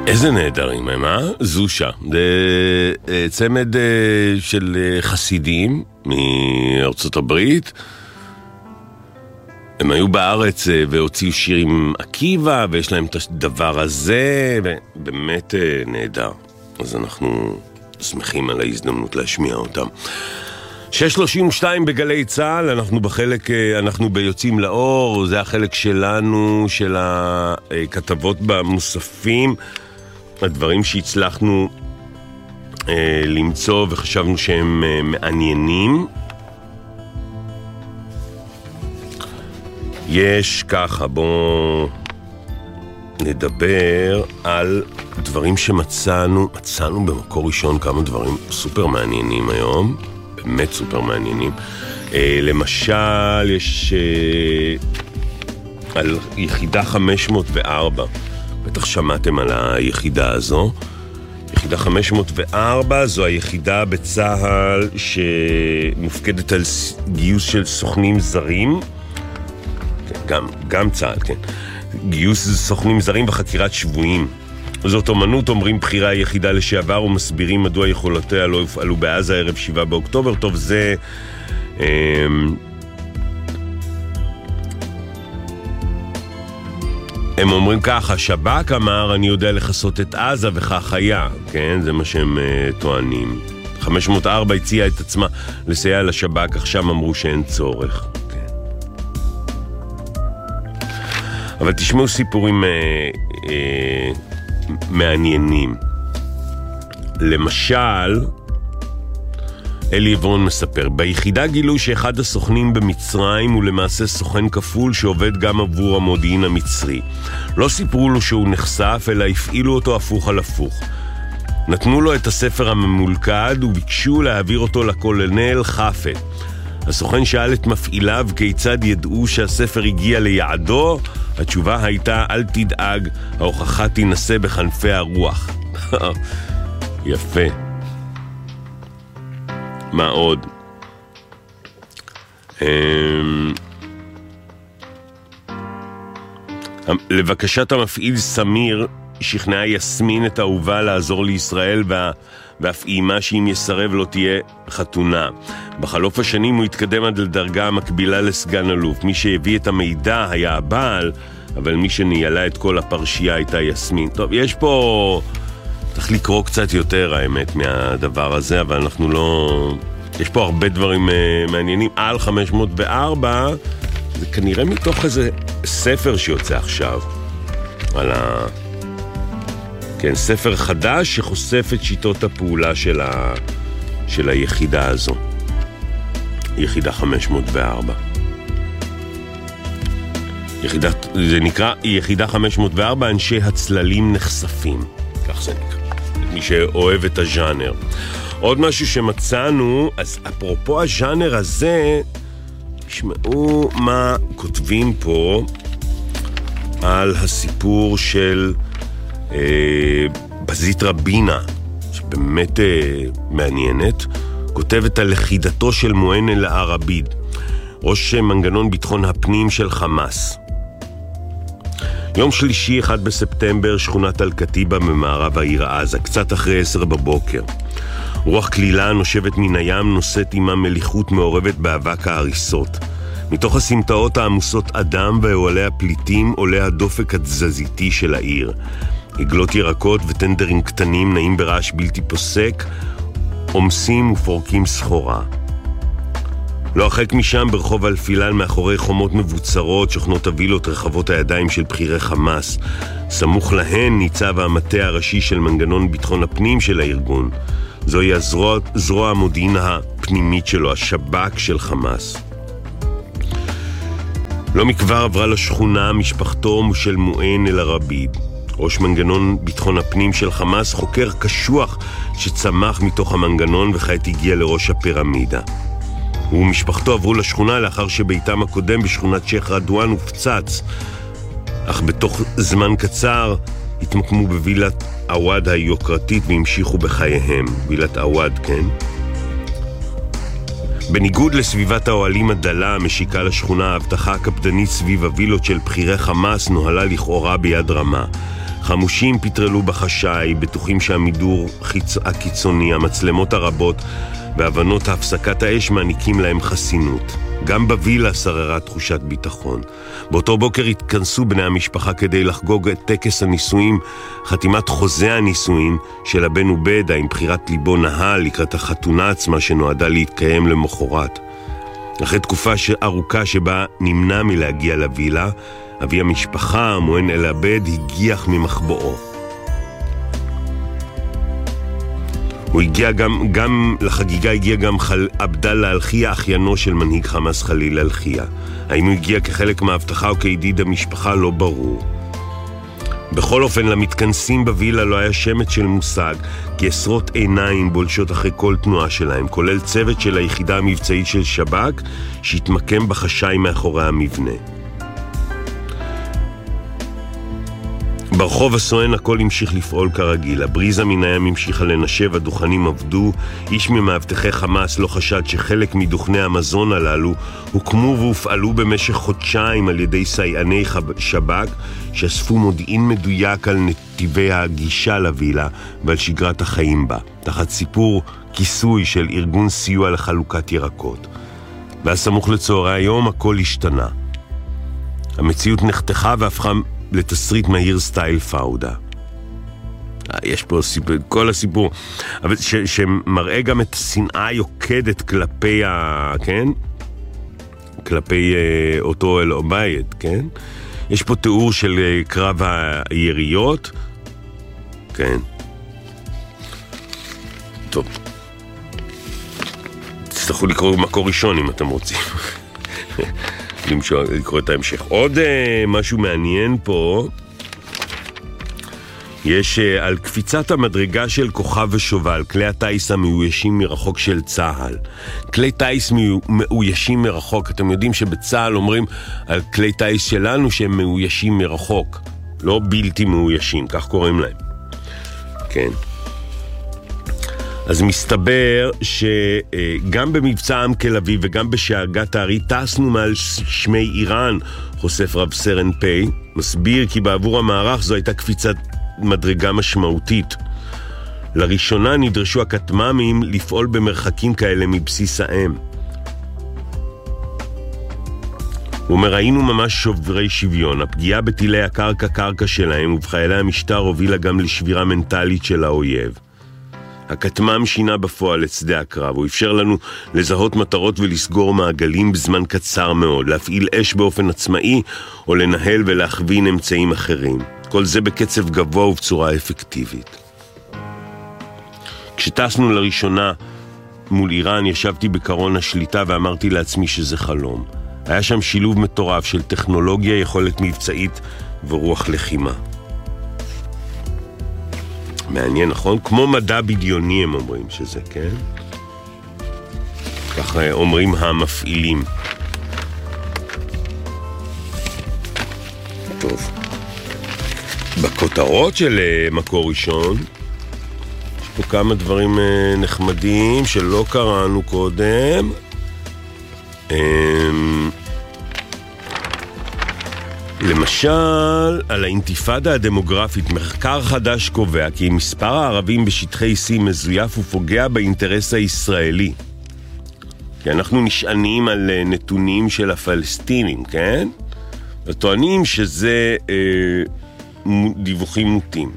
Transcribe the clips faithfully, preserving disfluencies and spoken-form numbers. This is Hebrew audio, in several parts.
איזה נהדרים הם, אה? זושה. זה צמד של חסידים מארצות הברית. הם היו בארץ והוציאו שיר עם עקיבא, ויש להם את הדבר הזה, ובאמת נהדר. אז אנחנו שמחים על ההזדמנות להשמיע אותם. שש שלושים ושתיים בגלי צהל, אנחנו בחלק, אנחנו ביוצאים לאור, זה החלק שלנו, של הכתבות במוספים, הדברים שהצלחנו אה, למצוא וחשבנו שהם אה, מעניינים. יש ככה, בואו נדבר על דברים שמצאנו, מצאנו במקור ראשון כמה דברים סופר מעניינים היום, באמת סופר מעניינים. אה, למשל, יש אה, על יחידה חמש מאות וארבע, בטח שמעתם על היחידה הזו. יחידה חמש מאות וארבע זו היחידה בצהל שמופקדת על גיוס של סוכנים זרים, גם, גם צהל, כן. גיוס סוכנים זרים וחקירת שבויים. זאת אומנות, אומרים בחירי היחידה לשעבר ומסבירים מדוע יכולותיה לא יפעלו בעזה ערב שבעה באוקטובר. טוב, זה... אה, הם אומרים ככה, שב"כ אמר, אני יודע לחסות את עזה וכך היה, כן? זה מה שהם uh, טוענים. חמש מאות וארבע הציעה את עצמה לסייע לשב"כ, עכשיו אמרו שאין צורך. כן. אבל תשמעו סיפורים uh, uh, מעניינים. למשל, אלי עברון מספר, ביחידה גילו שאחד הסוכנים במצרים הוא למעשה סוכן כפול שעובד גם עבור המודיעין המצרי. לא סיפרו לו שהוא נחשף, אלא הפעילו אותו הפוך על הפוך. נתנו לו את הספר הממולכד וביקשו להעביר אותו לקולונל חפת. הסוכן שאל את מפעיליו כיצד ידעו שהספר הגיע ליעדו. התשובה הייתה, אל תדאג, ההוכחה תנסה בכנפי הרוח. יפה. מה עוד? לבקשת המפעיל סמיר שכנעה יסמין את האהובה לעזור לישראל וה... ואף אימה שאם יסרב לא תהיה חתונה. בחלוף השנים הוא התקדם עד לדרגה המקבילה לסגן אלוף. מי שהביא את המידע היה הבעל, אבל מי שניהלה את כל הפרשייה הייתה יסמין. טוב, יש פה... צריך לקרוא קצת יותר האמת מהדבר הזה, אבל אנחנו לא... יש פה הרבה דברים uh, מעניינים. על חמש מאות וארבע, זה כנראה מתוך איזה ספר שיוצא עכשיו. על ה... כן, ספר חדש שחושף את שיטות הפעולה של, ה... של היחידה הזו. יחידה חמש מאות וארבע. יחידה... זה נקרא יחידה חמש מאות וארבע, אנשי הצללים נחשפים. כך זה נקרא. מי שאוהב את הז'אנר. עוד משהו שמצאנו, אז אפרופו הז'אנר הזה, תשמעו מה כותבים פה על הסיפור של אה, בזית רבינה, שבאמת אה, מעניינת. כותבת על לכידתו של מוען אל הערביד, ראש מנגנון ביטחון הפנים של חמאס. יום שלישי, אחד בספטמבר, שכונת אל-קטיבה במערב העיר עזה, קצת אחרי עשר בבוקר. רוח כלילה נושבת מן הים, נושאת עימה מליחות מעורבת באבק ההריסות. מתוך הסמטאות העמוסות אדם ואוהלי הפליטים עולה הדופק התזזיתי של העיר. עגלות ירקות וטנדרים קטנים נעים ברעש בלתי פוסק, עומסים ופורקים סחורה. לא הרחק משם ברחוב אלפילן מאחורי חומות מבוצרות שוכנות הווילות רחבות הידיים של בחירי חמאס. סמוך להן ניצב המטה הראשי של מנגנון ביטחון הפנים של הארגון. זוהי הזרוע, זרוע המודיעין הפנימית שלו, השב"כ של חמאס. לא מכבר עברה לשכונה משפחתו של מוען אל ערביד. ראש מנגנון ביטחון הפנים של חמאס, חוקר קשוח שצמח מתוך המנגנון וכעת הגיע לראש הפירמידה. הוא ומשפחתו עברו לשכונה לאחר שביתם הקודם בשכונת שייח רדואן הופצץ, אך בתוך זמן קצר התמקמו בווילת עווד היוקרתית והמשיכו בחייהם. וילת עווד, כן? בניגוד לסביבת האוהלים הדלה המשיקה לשכונה, ההבטחה הקפדנית סביב הווילות של בחירי חמאס נוהלה לכאורה ביד רמה. חמושים פטרלו בחשאי, בטוחים שהמידור חיצ... הקיצוני, המצלמות הרבות והבנות הפסקת האש מעניקים להם חסינות. גם בווילה שררה תחושת ביטחון. באותו בוקר התכנסו בני המשפחה כדי לחגוג את טקס הנישואים, חתימת חוזה הנישואים של הבן ובדה עם בחירת ליבו נהל לקראת החתונה עצמה שנועדה להתקיים למחרת. אחרי תקופה ארוכה שבה נמנע מלהגיע לווילה, אבי המשפחה, מוען אל הבד, הגיח ממחבואו. הוא הגיע גם, גם לחגיגה הגיע גם חל, עבדאללה אלחיה, אחיינו של מנהיג חמאס חליל אלחיה. האם הוא הגיע כחלק מההבטחה או כידיד המשפחה לא ברור. בכל אופן, למתכנסים בווילה לא היה שמץ של מושג, כי עשרות עיניים בולשות אחרי כל תנועה שלהם, כולל צוות של היחידה המבצעית של שב"כ, שהתמקם בחשאי מאחורי המבנה. ברחוב הסואן הכל המשיך לפעול כרגיל, הבריזה מן הים המשיכה לנשב, הדוכנים עבדו, איש ממאבטחי חמאס לא חשד שחלק מדוכני המזון הללו הוקמו והופעלו במשך חודשיים על ידי סייעני שב"כ, שאספו מודיעין מדויק על נתיבי הגישה לווילה ועל שגרת החיים בה, תחת סיפור כיסוי של ארגון סיוע לחלוקת ירקות. והסמוך לצהרי היום הכל השתנה. המציאות נחתכה והפכה לתסריט מהיר סטייל פאודה. יש פה סיפור, כל הסיפור, אבל ש, שמראה גם את השנאה היוקדת כלפי ה... כן? כלפי אה, אותו אל עובייד, כן? יש פה תיאור של אה, קרב היריות, כן? טוב. תצטרכו לקרוא מקור ראשון אם אתם רוצים. למשל, לקרוא את ההמשך. עוד uh, משהו מעניין פה, יש uh, על קפיצת המדרגה של כוכב ושובל, כלי הטייס המאוישים מרחוק של צהל. כלי טייס מאוישים מרחוק, אתם יודעים שבצהל אומרים על כלי טייס שלנו שהם מאוישים מרחוק, לא בלתי מאוישים, כך קוראים להם. כן. אז מסתבר שגם במבצע עם תל אביב וגם בשאגת הארי טסנו מעל שמי איראן, חושף רב סרן פי, מסביר כי בעבור המערך זו הייתה קפיצת מדרגה משמעותית. לראשונה נדרשו הכתמ"מים לפעול במרחקים כאלה מבסיס האם. הוא אומר, היינו ממש שוברי שוויון, הפגיעה בטילי הקרקע-קרקע שלהם ובחיילי המשטר הובילה גם לשבירה מנטלית של האויב. הכתמ"ם שינה בפועל את שדה הקרב, הוא אפשר לנו לזהות מטרות ולסגור מעגלים בזמן קצר מאוד, להפעיל אש באופן עצמאי או לנהל ולהכווין אמצעים אחרים. כל זה בקצב גבוה ובצורה אפקטיבית. כשטסנו לראשונה מול איראן ישבתי בקרון השליטה ואמרתי לעצמי שזה חלום. היה שם שילוב מטורף של טכנולוגיה, יכולת מבצעית ורוח לחימה. מעניין, נכון? כמו מדע בדיוני הם אומרים שזה, כן? ככה אומרים המפעילים. טוב. בכותרות של מקור ראשון, יש פה כמה דברים נחמדים שלא קראנו קודם. למשל, על האינתיפאדה הדמוגרפית, מחקר חדש קובע כי מספר הערבים בשטחי C מזויף ופוגע באינטרס הישראלי. כי אנחנו נשענים על נתונים של הפלסטינים, כן? וטוענים שזה אה, דיווחים מוטים.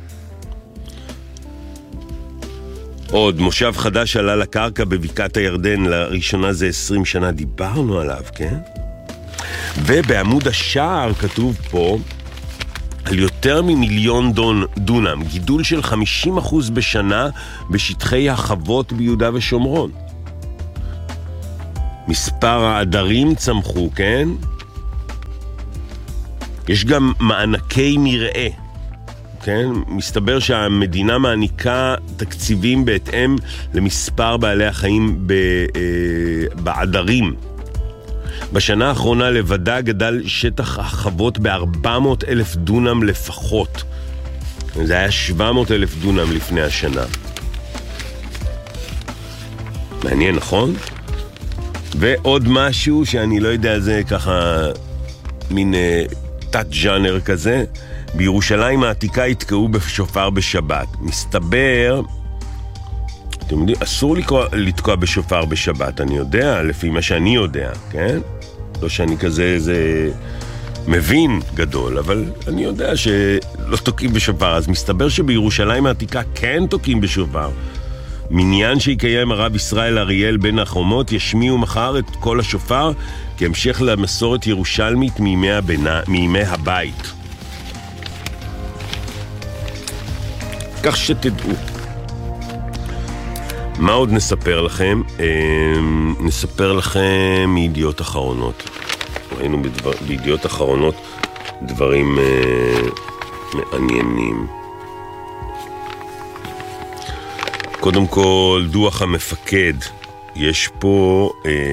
עוד, מושב חדש עלה לקרקע בבקעת הירדן, לראשונה זה עשרים שנה, דיברנו עליו, כן? ובעמוד השער כתוב פה על יותר ממיליון דון, דונם, גידול של חמישים אחוז בשנה בשטחי החוות ביהודה ושומרון. מספר העדרים צמחו, כן? יש גם מענקי מרעה, כן? מסתבר שהמדינה מעניקה תקציבים בהתאם למספר בעלי החיים בעדרים. בשנה האחרונה לבדה גדל שטח החוות ב-ארבע מאות אלף דונם לפחות. זה היה שבע מאות אלף דונם לפני השנה. מעניין, נכון? ועוד משהו שאני לא יודע, זה ככה מין uh, תת-ג'אנר כזה, בירושלים העתיקה יתקעו בשופר בשבת. מסתבר, אתם יודעים, אסור לתקוע, לתקוע בשופר בשבת, אני יודע, לפי מה שאני יודע, כן? לא שאני כזה איזה מבין גדול, אבל אני יודע שלא תוקעים בשופר. אז מסתבר שבירושלים העתיקה כן תוקעים בשופר. מניין שיקיים הרב ישראל אריאל בן החומות ישמיעו מחר את כל השופר כהמשך למסורת ירושלמית מימי, הבינה, מימי הבית. כך שתדעו. מה עוד נספר לכם? נספר לכם מידיעות אחרונות. ראינו בדבר, בידיעות אחרונות דברים מעניינים. קודם כל, דוח המפקד. יש פה,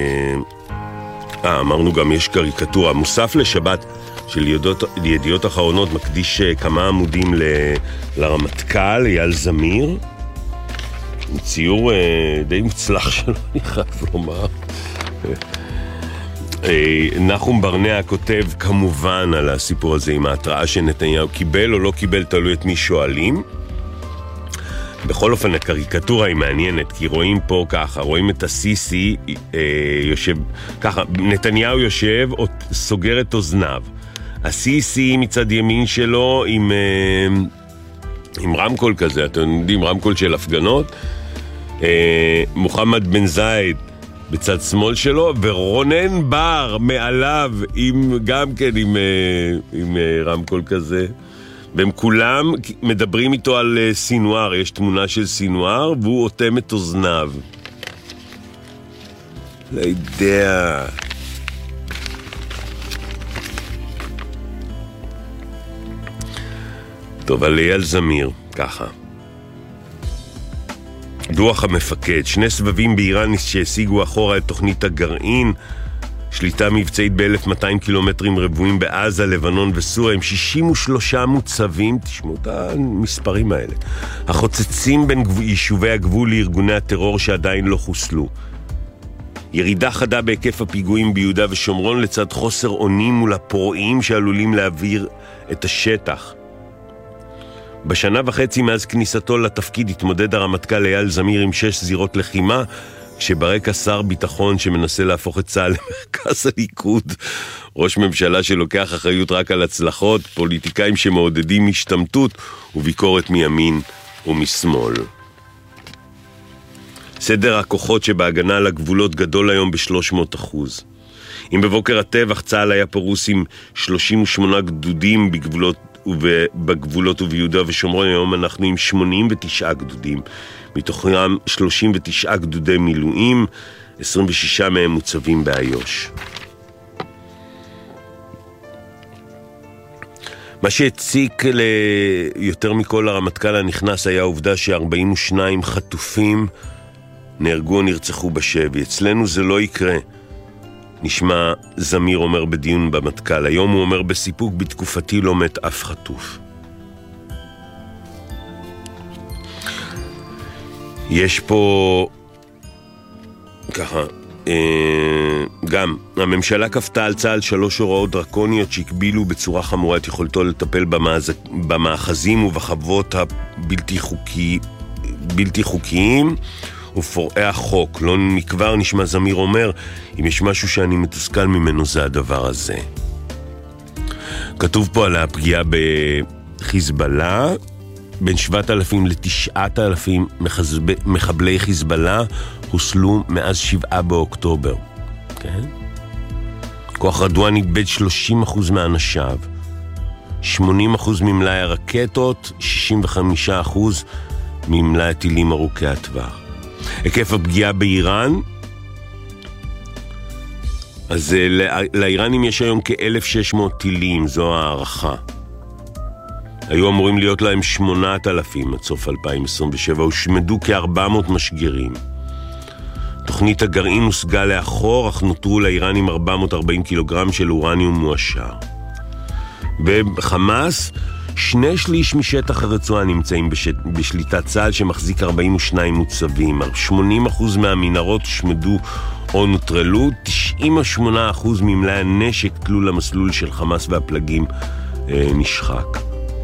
אה, אמרנו גם, יש קריקטורה. מוסף לשבת של ידיעות, ידיעות אחרונות מקדיש כמה עמודים ל, לרמטכ"ל, אייל זמיר. ציור אה, די מוצלח שלו, אני חייב לומר. אה, נחום ברנע כותב כמובן על הסיפור הזה עם ההתראה שנתניהו קיבל או לא קיבל, תלוי את מי שואלים. בכל אופן, הקריקטורה היא מעניינת, כי רואים פה ככה, רואים את הסיסי אה, יושב, ככה, נתניהו יושב, או, סוגר את אוזניו. הסיסי מצד ימין שלו עם, אה, עם רמקול כזה, אתם יודעים, רמקול של הפגנות, אה, מוחמד בן זייד בצד שמאל שלו, ורונן בר מעליו, עם, גם כן עם, אה, עם אה, רמקול כזה. והם כולם מדברים איתו על סינואר, יש תמונה של סינואר, והוא אוטם את אוזניו. לא יודע. טוב, על אייל זמיר, ככה. דוח המפקד, שני סבבים באיראן שהשיגו אחורה את תוכנית הגרעין, שליטה מבצעית ב-אלף מאתיים קילומטרים רבועים בעזה, לבנון וסוריה, עם שישים ושלושה מוצבים, תשמעו את המספרים האלה, החוצצים בין יישובי הגבול לארגוני הטרור שעדיין לא חוסלו. ירידה חדה בהיקף הפיגועים ביהודה ושומרון לצד חוסר אונים מול הפורעים שעלולים להעביר את השטח. בשנה וחצי מאז כניסתו לתפקיד התמודד הרמטכ"ל אייל זמיר עם שש זירות לחימה, כשברקע שר ביטחון שמנסה להפוך את צה"ל למרכז הליכוד, ראש ממשלה שלוקח אחריות רק על הצלחות, פוליטיקאים שמעודדים השתמטות וביקורת מימין ומשמאל. סדר הכוחות שבהגנה על הגבולות גדול היום ב-שלוש מאות אחוז. אם בבוקר הטבח צה"ל היה פרוס עם שלושים ושמונה גדודים בגבולות ובגבולות וביהודה ושומרון, היום אנחנו עם שמונים ותשעה גדודים, מתוכם שלושים ותשעה גדודי מילואים, עשרים ושישה מהם מוצבים באיו"ש. מה שהציק ליותר מכל הרמטכ"ל הנכנס היה העובדה ש-ארבעים ושניים חטופים נהרגו או נרצחו בשבי. אצלנו זה לא יקרה, נשמע זמיר אומר בדיון במטכ"ל. היום הוא אומר בסיפוק, בתקופתי לא מת אף חטוף. יש פה ככה, אה, גם הממשלה כפתה על צה"ל שלוש הוראות דרקוניות שהקבילו בצורה חמורה את יכולתו לטפל במאזק, במאחזים ובחוות הבלתי חוקי, בלתי חוקיים ופורעי החוק. לא מכבר נשמע זמיר אומר, אם יש משהו שאני מתוסכל ממנו זה הדבר הזה. כתוב פה על הפגיעה בחיזבאללה, בין שבעת אלפים לתשעת אלפים מחבלי חיזבאללה הוסלו מאז שבעה באוקטובר. כן? כוח רדואן איבד שלושים אחוז מאנשיו, שמונים אחוז ממלאי הרקטות, שישים וחמישה אחוז ממלאי הטילים ארוכי הטווח. היקף הפגיעה באיראן, אז לאיראנים יש היום כ-אלף ושש מאות טילים, זו הערכה. היו אמורים להיות להם שמונת אלפים עד סוף אלפיים עשרים ושבע, הושמדו כ-ארבע מאות משגרים. תוכנית הגרעין הושגה לאחור, אך נותרו לאיראנים ארבע מאות וארבעים קילוגרם של אורניום מועשר. בחמאס, שני שליש משטח הרצועה נמצאים בשט... בשליטת צה"ל שמחזיק ארבעים ושניים מוצבים. שמונים אחוז מהמנהרות הושמדו או נוטרלו, תשעים ושמונה אחוז ממלאי הנשק תלו למסלול של חמאס והפלגים אה, נשחק.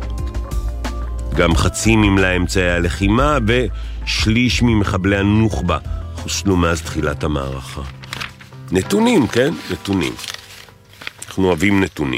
גם חצי ממלאי אמצעי הלחימה ושליש ממחבלי הנוח'בה חוסלו מאז תחילת המערכה. נתונים, כן? נתונים. אנחנו אוהבים נתונים.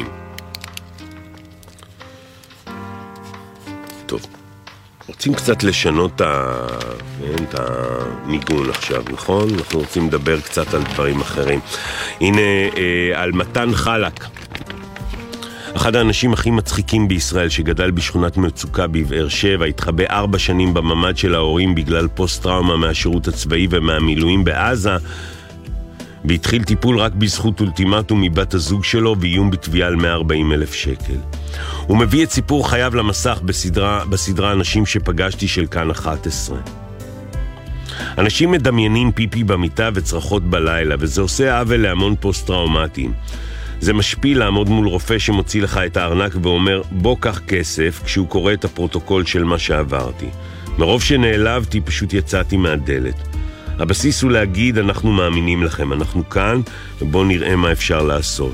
טוב. רוצים קצת לשנות את הניגון עכשיו, נכון? אנחנו רוצים לדבר קצת על דברים אחרים. הנה, על מתן חלק. אחד האנשים הכי מצחיקים בישראל שגדל בשכונת מצוקה בבאר שבע, התחבא ארבע שנים בממד של ההורים בגלל פוסט-טראומה מהשירות הצבאי ומהמילואים בעזה, והתחיל טיפול רק בזכות אולטימטום מבת הזוג שלו ואיום בתביעה על מאה וארבעים אלף שקל. הוא מביא את סיפור חייו למסך בסדרה, בסדרה אנשים שפגשתי של כאן אחת עשרה. אנשים מדמיינים פיפי במיטה וצרחות בלילה, וזה עושה עוול להמון פוסט-טראומטיים. זה משפיל לעמוד מול רופא שמוציא לך את הארנק ואומר בוא קח כסף כשהוא קורא את הפרוטוקול של מה שעברתי. מרוב שנעלבתי פשוט יצאתי מהדלת. הבסיס הוא להגיד אנחנו מאמינים לכם, אנחנו כאן ובוא נראה מה אפשר לעשות.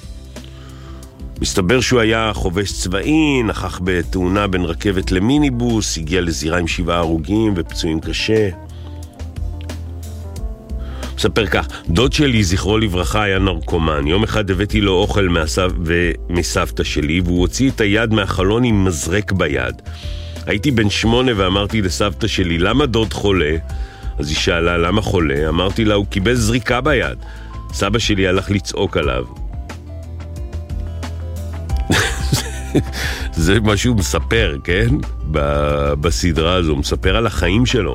מסתבר שהוא היה חובש צבאי, נכח בתאונה בין רכבת למיניבוס, הגיע לזירה עם שבעה הרוגים ופצועים קשה. מספר כך, דוד שלי, זכרו לברכה, היה נרקומן. יום אחד הבאתי לו אוכל מהסב... ומסבתא שלי, והוא הוציא את היד מהחלון עם מזרק ביד. הייתי בן שמונה ואמרתי לסבתא שלי, למה דוד חולה? אז היא שאלה, למה חולה? אמרתי לה, הוא קיבל זריקה ביד. סבא שלי הלך לצעוק עליו. זה מה שהוא מספר, כן? בסדרה הזו, הוא מספר על החיים שלו.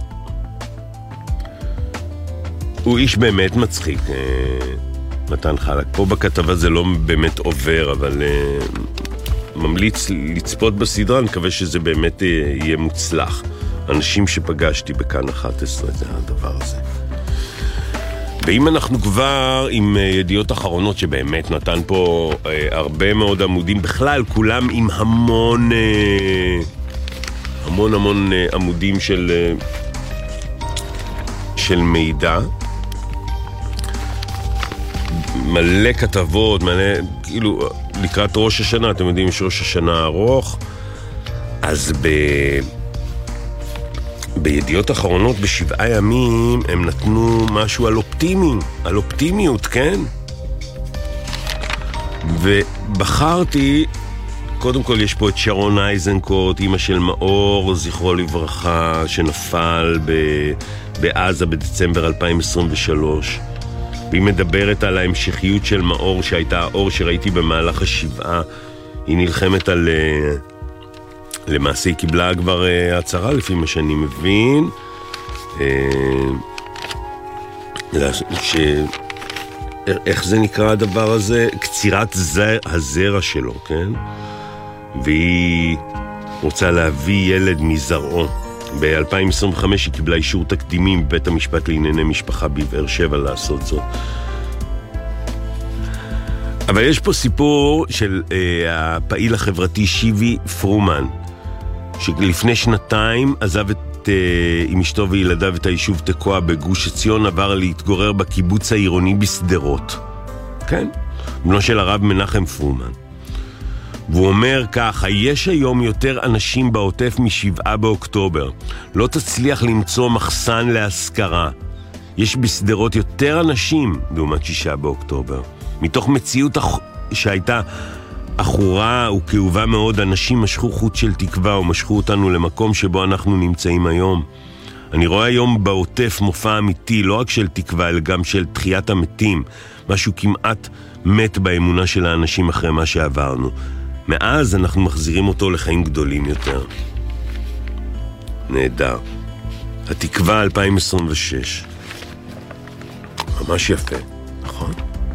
הוא איש באמת מצחיק, מתן חלק. פה בכתבה זה לא באמת עובר, אבל ממליץ לצפות בסדרה, אני מקווה שזה באמת יהיה מוצלח. אנשים שפגשתי בכאן אחת עשרה, זה הדבר הזה. ואם אנחנו כבר עם ידיעות אחרונות שבאמת נתן פה הרבה מאוד עמודים, בכלל כולם עם המון המון המון עמודים של של מידע, מלא כתבות, מלא, כאילו לקראת ראש השנה, אתם יודעים שראש השנה ארוך, אז ב... בידיעות אחרונות בשבעה ימים הם נתנו משהו על אופטימי, על אופטימיות, כן? ובחרתי, קודם כל יש פה את שרון אייזנקוט, אמא של מאור, זכרו לברכה, שנפל ב... בעזה בדצמבר אלפיים עשרים ושלוש. והיא מדברת על ההמשכיות של מאור, שהייתה האור שראיתי במהלך השבעה. היא נלחמת על... למעשה היא קיבלה כבר הצהרה לפי מה שאני מבין, ש... איך זה נקרא הדבר הזה? קצירת זר... הזרע שלו, כן? והיא רוצה להביא ילד מזרעו. ב-אלפיים עשרים וחמש היא קיבלה אישור תקדימי מבית המשפט לענייני משפחה בבאר שבע לעשות זאת. אבל יש פה סיפור של אה, הפעיל החברתי שיבי פרומן, שלפני שנתיים עזב את, אה, עם אשתו וילדיו את היישוב תקוע בגוש עציון, עבר להתגורר בקיבוץ העירוני בסדרות. כן? בנו של הרב מנחם פרומן. והוא אומר ככה, יש היום יותר אנשים בעוטף משבעה באוקטובר. לא תצליח למצוא מחסן להשכרה. יש בסדרות יותר אנשים לעומת שישה באוקטובר. מתוך מציאות שהייתה אחורה וכאובה מאוד, אנשים משכו חוט של תקווה ומשכו אותנו למקום שבו אנחנו נמצאים היום. אני רואה היום בעוטף מופע אמיתי, לא רק של תקווה, אלא גם של תחיית המתים. משהו כמעט מת באמונה של האנשים אחרי מה שעברנו. מאז אנחנו מחזירים אותו לחיים גדולים יותר. נהדר. התקווה אלפיים עשרים ושש. ממש יפה, נכון?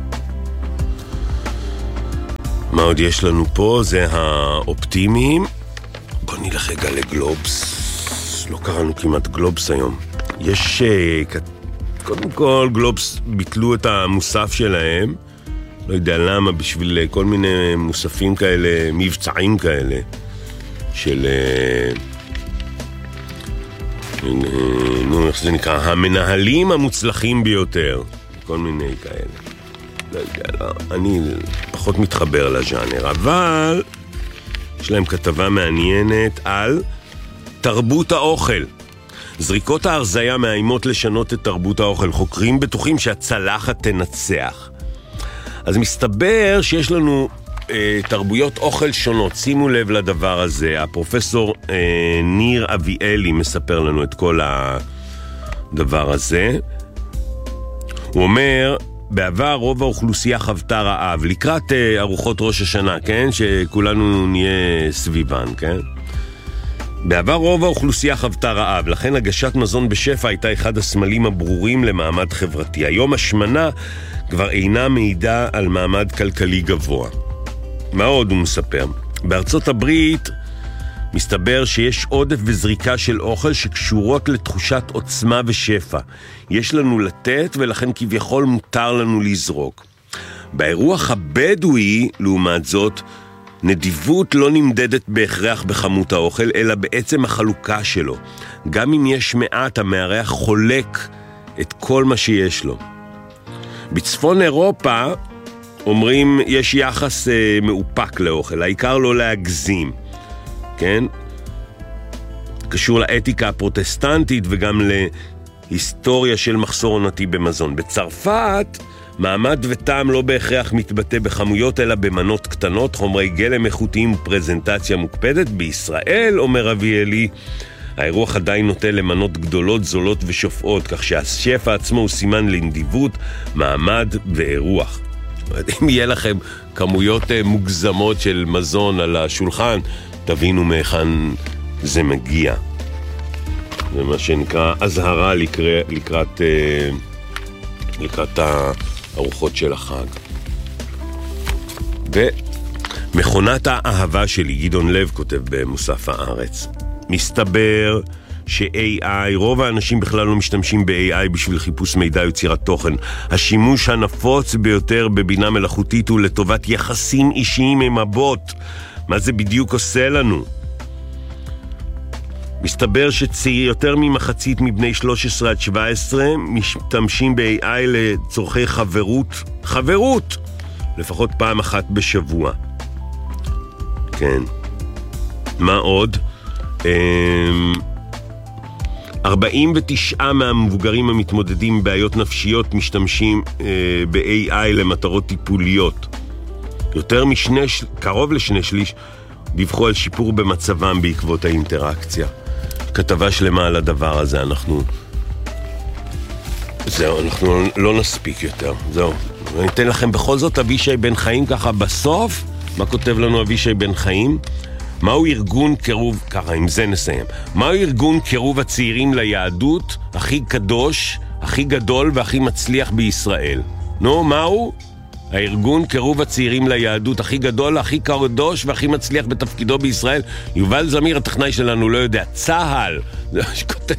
מה עוד יש לנו פה? זה האופטימיים. בוא נלך רגע לגלובס. לא קראנו כמעט גלובס היום. יש, קודם כל, גלובס ביטלו את המוסף שלהם. לא יודע למה, בשביל כל מיני מוספים כאלה, מבצעים כאלה, של... נו, איך זה נקרא? המנהלים המוצלחים ביותר. כל מיני כאלה. לא יודע, לא, אני פחות מתחבר לז'אנר, אבל יש להם כתבה מעניינת על תרבות האוכל. זריקות ההרזיה מאיימות לשנות את תרבות האוכל. חוקרים בטוחים שהצלחת תנצח. אז מסתבר שיש לנו אה, תרבויות אוכל שונות. שימו לב לדבר הזה. הפרופסור אה, ניר אביאלי מספר לנו את כל הדבר הזה. הוא אומר, בעבר רוב האוכלוסייה חוותה רעב. לקראת אה, ארוחות ראש השנה, כן? שכולנו נהיה סביבן, כן? בעבר רוב האוכלוסייה חוותה רעב, לכן הגשת מזון בשפע הייתה אחד הסמלים הברורים למעמד חברתי. היום השמנה כבר אינה מעידה על מעמד כלכלי גבוה. מה עוד הוא מספר? בארצות הברית מסתבר שיש עודף וזריקה של אוכל שקשורות לתחושת עוצמה ושפע. יש לנו לתת ולכן כביכול מותר לנו לזרוק. באירוח הבדואי, לעומת זאת, נדיבות לא נמדדת בהכרח בכמות האוכל, אלא בעצם החלוקה שלו. גם אם יש מעט, המארח חולק את כל מה שיש לו. בצפון אירופה אומרים יש יחס אה, מאופק לאוכל, העיקר לא להגזים, כן? קשור לאתיקה הפרוטסטנטית וגם להיסטוריה של מחסור עונתי במזון. בצרפת מעמד וטעם לא בהכרח מתבטא בכמויות אלא במנות קטנות, חומרי גלם איכותיים ופרזנטציה מוקפדת. בישראל, אומר אביאלי, האירוח עדיין נוטה למנות גדולות, זולות ושופעות, כך שהשפע עצמו הוא סימן לנדיבות, מעמד ואירוח. אם יהיה לכם כמויות מוגזמות של מזון על השולחן, תבינו מהיכן זה מגיע. זה מה שנקרא הזהרה לקראת, לקראת, לקראת הארוחות של החג. ומכונת האהבה שלי, גדעון לב כותב במוסף הארץ. מסתבר ש-איי איי, רוב האנשים בכלל לא משתמשים ב-איי איי בשביל חיפוש מידע ויצירת תוכן. השימוש הנפוץ ביותר בבינה מלאכותית הוא לטובת יחסים אישיים עם הבוט. מה זה בדיוק עושה לנו? מסתבר שיותר ממחצית מבני שלוש עשרה עד שבע עשרה משתמשים ב-איי איי לצורכי חברות. חברות! לפחות פעם אחת בשבוע. כן. מה עוד? ארבעים ותשעה מהמבוגרים המתמודדים עם בעיות נפשיות משתמשים ב-איי איי למטרות טיפוליות. יותר משני, קרוב לשני שליש דיווחו על שיפור במצבם בעקבות האינטראקציה. כתבה שלמה על הדבר הזה, אנחנו... זהו, אנחנו לא נספיק יותר, זהו. אני אתן לכם בכל זאת אבישי בן חיים ככה בסוף. מה כותב לנו אבישי בן חיים? מהו ארגון קירוב, ככה עם זה נסיים, מהו ארגון קירוב הצעירים ליהדות הכי קדוש, הכי גדול והכי מצליח בישראל? נו, מהו? הארגון קירוב הצעירים ליהדות הכי גדול, הכי קדוש והכי מצליח בתפקידו בישראל. יובל זמיר הטכנאי שלנו לא יודע, צהל, זה מה שכותב.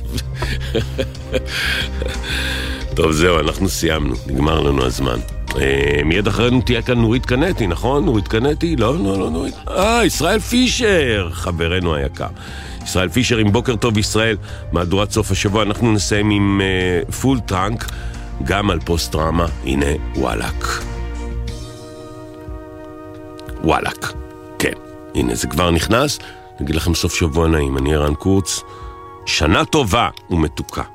טוב, זהו, אנחנו סיימנו, נגמר לנו הזמן. מיד אחרינו תהיה כאן נורית קנטי, נכון? נורית קנטי? לא, לא, לא, נורית. אה, ישראל פישר, חברנו היקר. ישראל פישר עם בוקר טוב ישראל, מהדורת סוף השבוע. אנחנו נסיים עם uh, פול טראנק, גם על פוסט-טראומה. הנה, וואלק. וואלק. כן, הנה, זה כבר נכנס. נגיד לכם סוף שבוע נעים. אני ערן קורץ. שנה טובה ומתוקה.